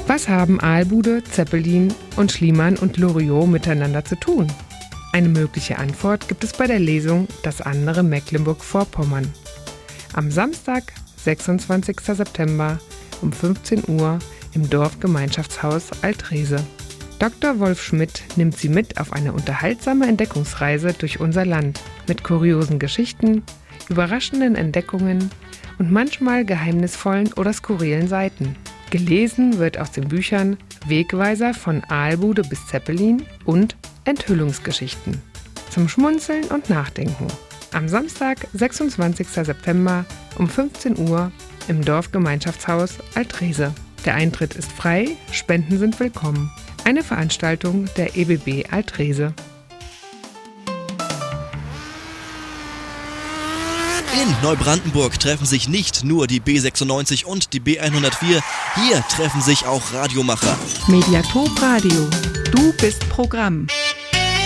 Was haben Aalbude, Zeppelin und Schliemann und Loriot miteinander zu tun? Eine mögliche Antwort gibt es bei der Lesung Das andere Mecklenburg-Vorpommern. Am Samstag, 26. September um 15 Uhr im Dorfgemeinschaftshaus Altrese. Dr. Wolf Schmidt nimmt Sie mit auf eine unterhaltsame Entdeckungsreise durch unser Land mit kuriosen Geschichten, überraschenden Entdeckungen und manchmal geheimnisvollen oder skurrilen Seiten. Gelesen wird aus den Büchern Wegweiser von Aalbude bis Zeppelin und Enthüllungsgeschichten. Zum Schmunzeln und Nachdenken. Am Samstag, 26. September um 15 Uhr im Dorfgemeinschaftshaus Altrese. Der Eintritt ist frei, Spenden sind willkommen. Eine Veranstaltung der EBB Altrese. In Neubrandenburg treffen sich nicht nur die B96 und die B104, hier treffen sich auch Radiomacher. Mediatop Radio. Du bist Programm.